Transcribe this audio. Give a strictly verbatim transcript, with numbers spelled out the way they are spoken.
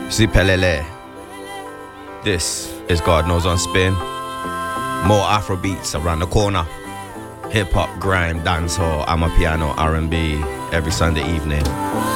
Zipelele. This is God Knows on Spin. More Afro beats around the corner. Hip hop, grime, dancehall, amapiano, R and B every Sunday evening.